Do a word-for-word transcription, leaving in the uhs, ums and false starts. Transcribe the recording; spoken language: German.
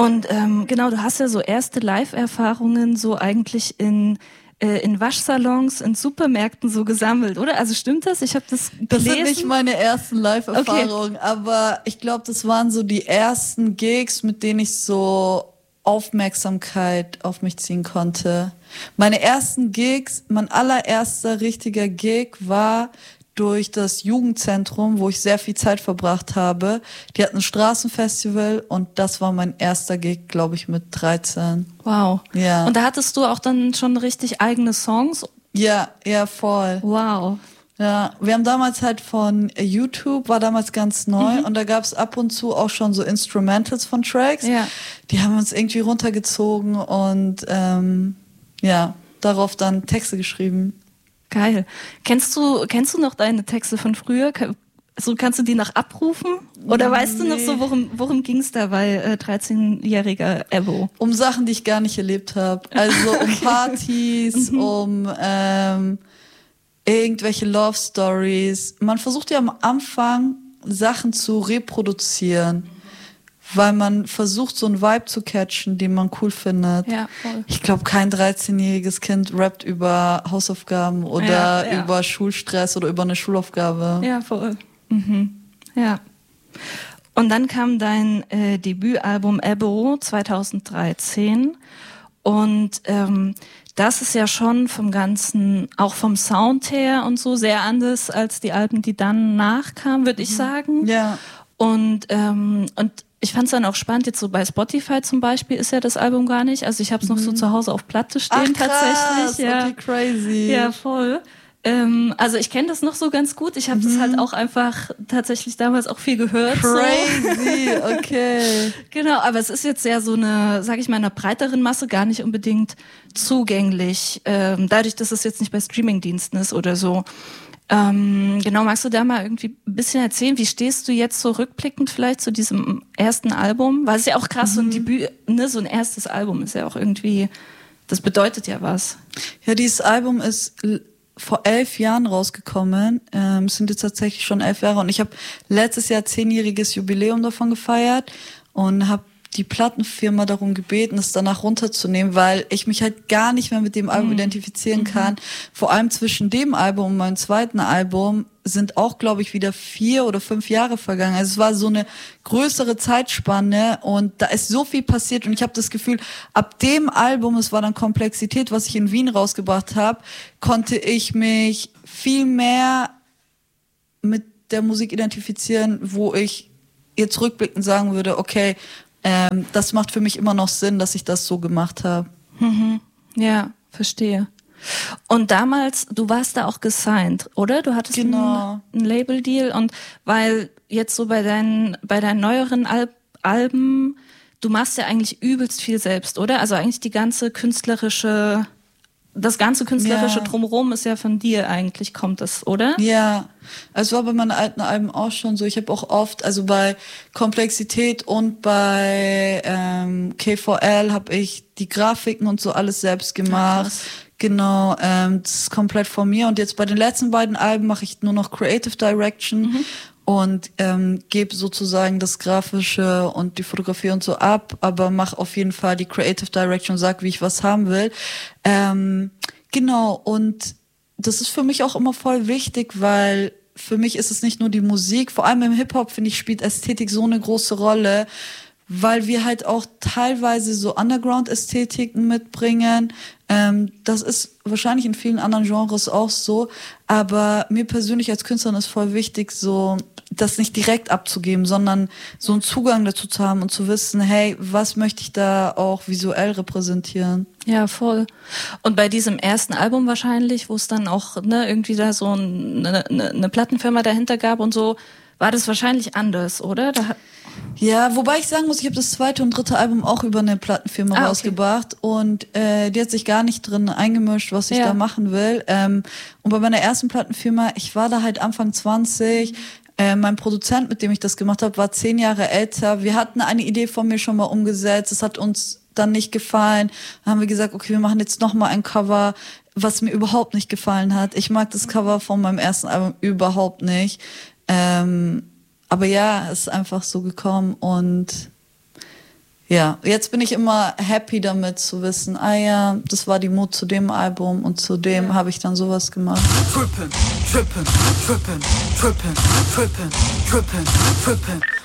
Und ähm, genau, du hast ja so erste Live-Erfahrungen so eigentlich in äh, in Waschsalons, in Supermärkten so gesammelt, oder? Also stimmt das? Ich habe das gelesen. Das sind nicht meine ersten Live-Erfahrungen, okay. Aber ich glaube, das waren so die ersten Gigs, mit denen ich so Aufmerksamkeit auf mich ziehen konnte. Meine ersten Gigs, mein allererster richtiger Gig war durch das Jugendzentrum, wo ich sehr viel Zeit verbracht habe. Die hatten ein Straßenfestival und das war mein erster Gig, glaube ich, mit dreizehn. Wow. Ja. Und da hattest du auch dann schon richtig eigene Songs? Ja, ja, voll. Wow. Ja, wir haben damals halt von YouTube, war damals ganz neu, mhm. und da gab es ab und zu auch schon so Instrumentals von Tracks. Ja. Die haben uns irgendwie runtergezogen und ähm, ja, darauf dann Texte geschrieben. Geil. Kennst du, kennst du noch deine Texte von früher? So, kannst du die noch abrufen? Oder nee. Weißt du noch so, worum, worum ging es da bei äh, dreizehnjähriger Ebo? Um Sachen, die ich gar nicht erlebt habe. Also um okay. Partys, um ähm, irgendwelche Love Stories. Man versucht ja am Anfang Sachen zu reproduzieren, weil man versucht, so einen Vibe zu catchen, den man cool findet. Ja, voll. Ich glaube, kein dreizehnjähriges Kind rappt über Hausaufgaben oder ja, ja. über Schulstress oder über eine Schulaufgabe. Ja, voll. Mhm. Ja. Und dann kam dein äh, Debütalbum Ebo zweitausenddreizehn und ähm, das ist ja schon vom Ganzen, auch vom Sound her und so, sehr anders als die Alben, die dann nachkamen, würde ich sagen. Ja. Und ähm, und ich fand es dann auch spannend, jetzt so bei Spotify zum Beispiel ist ja das Album gar nicht. Also ich habe es noch mhm. so zu Hause auf Platte stehen. Ach, krass, tatsächlich. Ja. Okay, crazy. Ja, voll. Ähm, also ich kenne das noch so ganz gut. Ich habe mhm. das halt auch einfach tatsächlich damals auch viel gehört. Crazy, so. Okay. Genau, aber es ist jetzt ja so eine, sag ich mal, einer breiteren Masse gar nicht unbedingt zugänglich. Ähm, dadurch, dass es jetzt nicht bei Streamingdiensten ist oder so. Ähm, genau, magst du da mal irgendwie ein bisschen erzählen, wie stehst du jetzt so rückblickend vielleicht zu diesem ersten Album? Weil es ja auch krass, mhm. so ein Debüt, ne, so ein erstes Album ist ja auch irgendwie, das bedeutet ja was. Ja, dieses Album ist l- vor elf Jahren rausgekommen, ähm, es sind jetzt tatsächlich schon elf Jahre und ich habe letztes Jahr zehnjähriges Jubiläum davon gefeiert und habe die Plattenfirma darum gebeten, es danach runterzunehmen, weil ich mich halt gar nicht mehr mit dem Album mhm. identifizieren kann. Mhm. Vor allem zwischen dem Album und meinem zweiten Album sind auch, glaube ich, wieder vier oder fünf Jahre vergangen. Also es war so eine größere Zeitspanne und da ist so viel passiert und ich habe das Gefühl, ab dem Album, es war dann Komplexität, was ich in Wien rausgebracht habe, konnte ich mich viel mehr mit der Musik identifizieren, wo ich jetzt rückblickend sagen würde, okay, Ähm, das macht für mich immer noch Sinn, dass ich das so gemacht habe. Mhm. Ja, verstehe. Und damals, du warst da auch gesigned, oder? Du hattest genau. einen, einen Label-Deal und weil jetzt so bei deinen, bei deinen neueren Al- Alben, du machst ja eigentlich übelst viel selbst, oder? Also eigentlich die ganze künstlerische, das ganze künstlerische ja. Drumherum ist ja von dir eigentlich, kommt das, oder? Ja, also war bei meinen alten Alben auch schon so. Ich habe auch oft, also bei Komplexität und bei ähm, K V L habe ich die Grafiken und so alles selbst gemacht. Ach, genau, ähm, das ist komplett von mir. Und jetzt bei den letzten beiden Alben mache ich nur noch Creative Direction. Mhm. Und ähm, gebe sozusagen das Grafische und die Fotografie und so ab, aber mache auf jeden Fall die Creative Direction und sag, wie ich was haben will. Ähm, genau, und das ist für mich auch immer voll wichtig, weil für mich ist es nicht nur die Musik, vor allem im Hip-Hop, finde ich, spielt Ästhetik so eine große Rolle, weil wir halt auch teilweise so Underground-Ästhetiken mitbringen. Ähm, das ist wahrscheinlich in vielen anderen Genres auch so, aber mir persönlich als Künstlerin ist voll wichtig, so das nicht direkt abzugeben, sondern so einen Zugang dazu zu haben und zu wissen, hey, was möchte ich da auch visuell repräsentieren? Ja, voll. Und bei diesem ersten Album wahrscheinlich, wo es dann auch ne, irgendwie da so eine, eine, eine Plattenfirma dahinter gab und so, war das wahrscheinlich anders, oder? Da ja, wobei ich sagen muss, ich habe das zweite und dritte Album auch über eine Plattenfirma ah, okay. rausgebracht und äh, die hat sich gar nicht drin eingemischt, was ich ja. da machen will. Ähm, und bei meiner ersten Plattenfirma, ich war da halt Anfang zwanzig, äh, mein Produzent, mit dem ich das gemacht habe, war zehn Jahre älter. Wir hatten eine Idee von mir schon mal umgesetzt, es hat uns dann nicht gefallen. Dann haben wir gesagt, okay, wir machen jetzt nochmal ein Cover, was mir überhaupt nicht gefallen hat. Ich mag das Cover von meinem ersten Album überhaupt nicht. Ähm, aber ja, es ist einfach so gekommen und Ja, jetzt bin ich immer happy damit zu wissen, ah ja, das war die Mut zu dem Album und zu dem habe ich dann sowas gemacht. Trippin', trippin', trippin', trippin', trippin', trippin', trippin'.